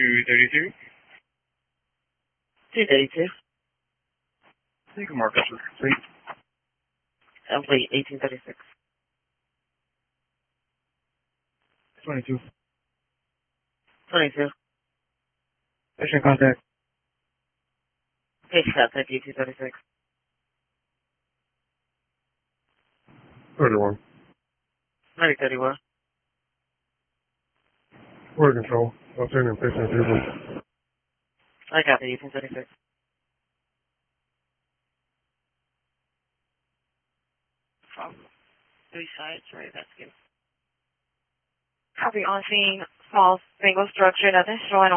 232. 232. You can mark us as complete. Complete, 1836. 22. 22. Patient contact. Patient contact, 1836. 31. 3031. Word control. Alternating patient table. I got the 1836. From 3 sides, right? That's good. Copy on scene, small single structure, nothing showing